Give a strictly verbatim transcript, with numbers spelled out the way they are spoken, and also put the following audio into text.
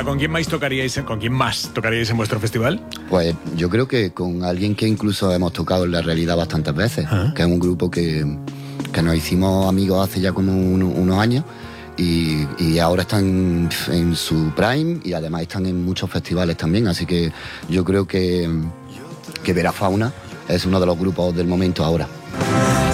¿con quién más tocaríais, con quién más tocaríais en vuestro festival? Pues yo creo que con alguien que incluso hemos tocado en la realidad bastantes veces, ¿Ah? que es un grupo que, que nos hicimos amigos hace ya como un, unos años y, y ahora están en su prime y además están en muchos festivales también, así que yo creo que, que Vera Fauna es uno de los grupos del momento ahora.